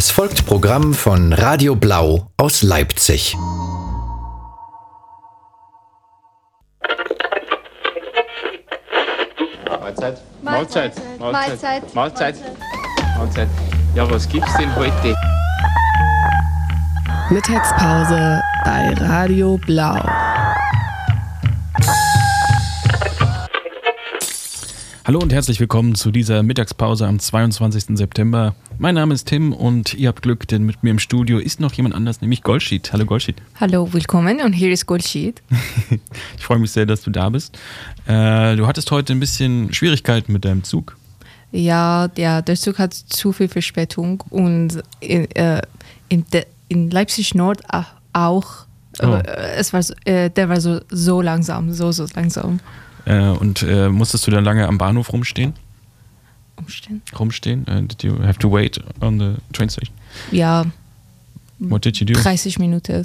Es folgt Programm von Radio Blau aus Leipzig. Mahlzeit. Ja, was gibt's denn heute? Mittagspause bei Radio Blau. Hallo und herzlich willkommen zu dieser Mittagspause am 22. September. Mein Name ist Tim und ihr habt Glück, denn mit mir im Studio ist noch jemand anders, nämlich Goldschied. Hallo Goldschied. Hallo, willkommen und hier ist Goldschied. Ich freue mich sehr, dass du da bist. Du hattest heute ein bisschen Schwierigkeiten mit deinem Zug. Ja, der Zug hat zu viel Verspätung und in Leipzig Nord auch. Oh. Der war so langsam, so langsam. Und musstest du dann lange am Bahnhof rumstehen? Rumstehen? Did you have to wait on the train station? Ja. What did you do? 30 Minuten.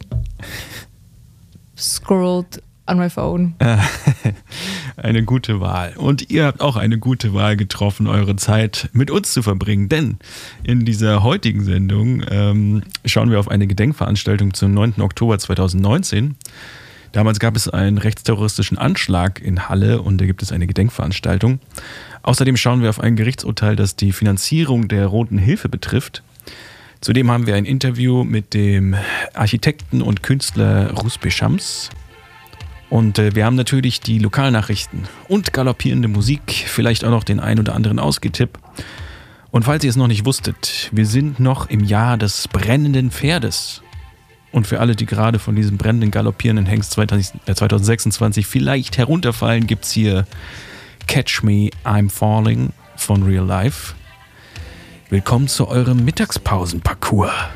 Scrolled on my phone. Eine gute Wahl. Und ihr habt auch eine gute Wahl getroffen, eure Zeit mit uns zu verbringen. Denn in dieser heutigen Sendung schauen wir auf eine Gedenkveranstaltung zum 9. Oktober 2019. Damals gab es einen rechtsterroristischen Anschlag in Halle und da gibt es eine Gedenkveranstaltung. Außerdem schauen wir auf ein Gerichtsurteil, das die Finanzierung der Roten Hilfe betrifft. Zudem haben wir ein Interview mit dem Architekten und Künstler Rusbe Shams. Und wir haben natürlich die Lokalnachrichten und galoppierende Musik, vielleicht auch noch den ein oder anderen Ausgetipp. Und falls ihr es noch nicht wusstet, wir sind noch im Jahr des brennenden Pferdes. Und für alle, die gerade von diesem brennenden, galoppierenden Hengst 2026 vielleicht herunterfallen, gibt es hier Catch Me, I'm Falling von Real Life. Willkommen zu eurem Mittagspausenparcours.